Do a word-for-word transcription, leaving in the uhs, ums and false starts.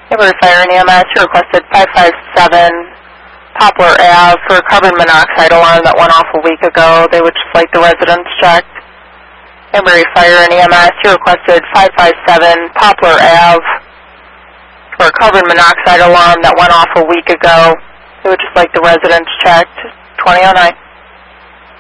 Hayward Fire and E M S, you requested five five seven Poplar Ave for a carbon monoxide alarm that went off a week ago. They would just like the residents checked. Hayward Fire and E M S, you requested five five seven Poplar Ave for a carbon monoxide alarm that went off a week ago. They would just like the residents checked. twenty oh nine.